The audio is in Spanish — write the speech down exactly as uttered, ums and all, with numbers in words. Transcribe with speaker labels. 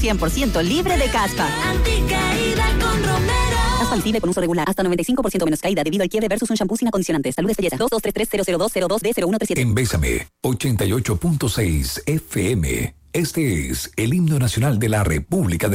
Speaker 1: cien por ciento libre de caspa.
Speaker 2: Anticaída con Romero.
Speaker 1: Caspa visible con uso regular. Hasta noventa y cinco por ciento menos caída debido al quiebre versus un shampoo sin acondicionante. Salud es belleza. dos dos tres tres cero cero dos cero dos D cero uno tres siete.
Speaker 3: En Bésame, ochenta y ocho punto seis F M. Este es el himno nacional de la República de